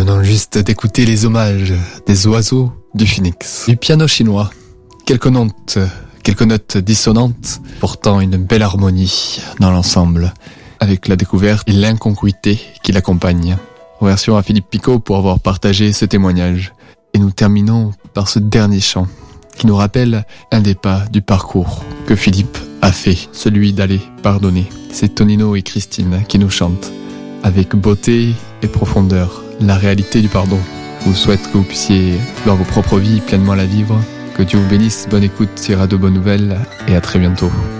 venons juste d'écouter les hommages des oiseaux du phénix. Du piano chinois, quelques notes dissonantes, portant une belle harmonie dans l'ensemble, avec la découverte et l'incongruité qui l'accompagne. Remercions à Philippe Picot pour avoir partagé ce témoignage. Et nous terminons par ce dernier chant, qui nous rappelle un des pas du parcours que Philippe a fait, celui d'aller pardonner. C'est Tonino et Christine qui nous chantent, avec beauté et profondeur, la réalité du pardon. Je vous souhaite que vous puissiez, dans vos propres vies, pleinement la vivre. Que Dieu vous bénisse, bonne écoute, sur Radio Bonne Nouvelle, et à très bientôt.